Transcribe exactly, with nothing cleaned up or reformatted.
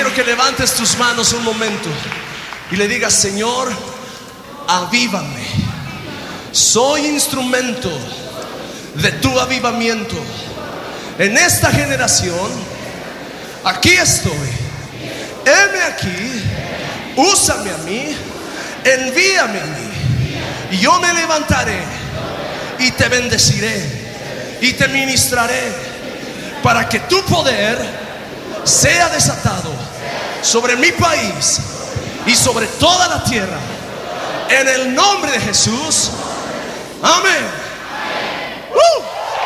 quiero que levantes tus manos un momento y le digas: Señor, avívame. Soy instrumento de tu avivamiento en esta generación. Aquí estoy. Heme aquí. Úsame a mí. Envíame a mí. Y yo me levantaré y te bendeciré y te ministraré, para que tu poder sea desatado sobre mi país y sobre toda la tierra, en el nombre de Jesús. Amén. Uh.